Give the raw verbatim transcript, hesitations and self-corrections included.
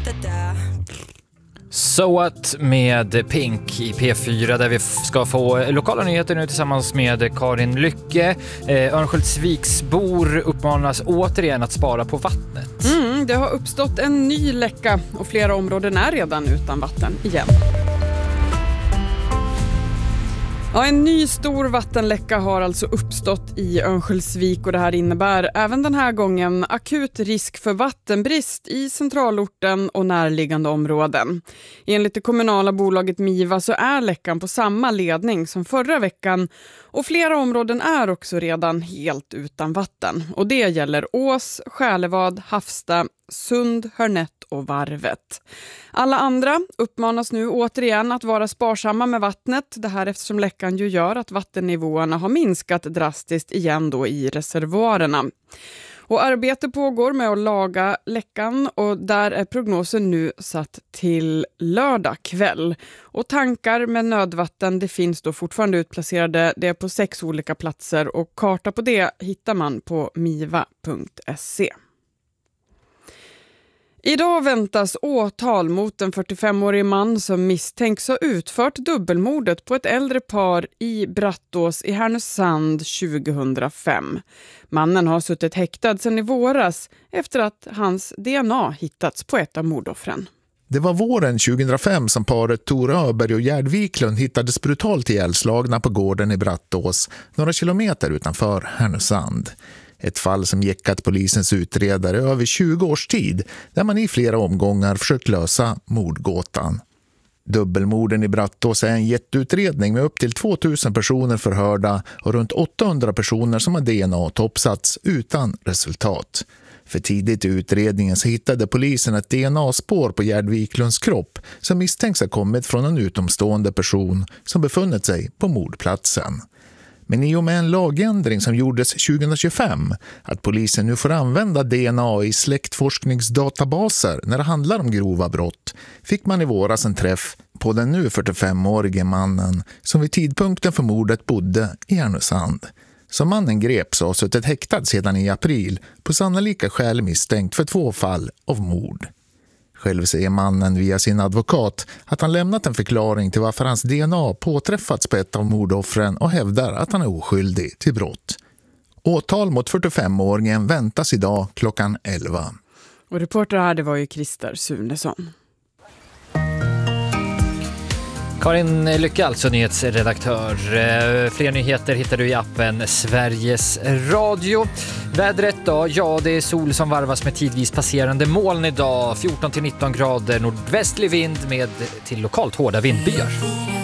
So What med Pink i P fyra där vi ska få lokala nyheter nu tillsammans med Karin Lycke. Eh, Örnsköldsviksbor uppmanas återigen att spara på vattnet. Mm, det har uppstått en ny läcka och flera områden är redan utan vatten igen. Ja, en ny stor vattenläcka har alltså uppstått i Örnsköldsvik och det här innebär även den här gången akut risk för vattenbrist i centralorten och närliggande områden. Enligt det kommunala bolaget Miva så är läckan på samma ledning som förra veckan och flera områden är också redan helt utan vatten. Och det gäller Ås, Själevad, Hafsta, Sund, Hörnett och Varvet. Alla andra uppmanas nu återigen att vara sparsamma med vattnet. Det här eftersom läckan ju gör att vattennivåerna har minskat drastiskt igen då i reservoarerna. Och arbete pågår med att laga läckan och där är prognosen nu satt till lördag kväll. Och tankar med nödvatten det finns då fortfarande utplacerade. Det är på sex olika platser och karta på det hittar man på miva punkt se. Idag väntas åtal mot en fyrtiofemårig man som misstänks ha utfört dubbelmordet på ett äldre par i Brattås i Härnösand tjugohundrafem. Mannen har suttit häktad sedan i våras efter att hans D N A hittats på ett av mordoffren. Det var våren tjugohundrafem som paret Tor Öberg och Gerd Wiklund hittades brutalt ihjälslagna på gården i Brattås, några kilometer utanför Härnösand. Ett fall som gäckat polisens utredare över tjugo års tid där man i flera omgångar försökt lösa mordgåtan. Dubbelmorden i Brattås är en jätteutredning med upp till tvåtusen personer förhörda och runt åttahundra personer som har D N A-toppsats utan resultat. För tidigt i utredningen så hittade polisen ett D N A-spår på Gerd Wiklunds kropp som misstänks ha kommit från en utomstående person som befunnit sig på mordplatsen. Men i och med en lagändring som gjordes tjugohundratjugofem att polisen nu får använda D N A i släktforskningsdatabaser när det handlar om grova brott fick man i våras en träff på den nu fyrtiofemårige mannen som vid tidpunkten för mordet bodde i Härnösand. Som mannen greps och suttit häktad sedan i april på sannolika skäl misstänkt för två fall av mord. Själv säger mannen via sin advokat att han lämnat en förklaring till varför hans D N A påträffats på ett av mordoffren och hävdar att han är oskyldig till brott. Åtal mot fyrtiofemåringen väntas idag klockan elva. Och reporter här det var ju Christer Sunesson. Karin Lycke, alltså nyhetsredaktör. Fler nyheter hittar du i appen Sveriges Radio. Vädret då? Ja, det är sol som varvas med tidvis passerande moln idag. fjorton till nitton grader nordvästlig vind med till lokalt hårda vindbyar.